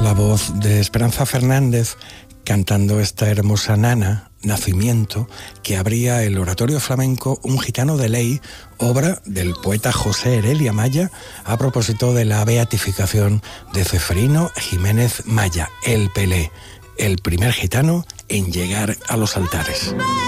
La voz de Esperanza Fernández cantando esta hermosa nana, Nacimiento, que abría el oratorio flamenco Un gitano de ley, obra del poeta José Heredia Maya, a propósito de la beatificación de Ceferino Jiménez Maya, el Pelé, el primer gitano en llegar a los altares.